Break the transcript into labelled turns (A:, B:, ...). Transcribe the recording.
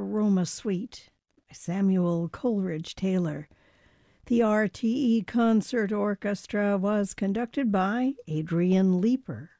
A: Aroma Suite by Samuel Coleridge Taylor. The RTE Concert Orchestra was conducted by Adrian Leeper.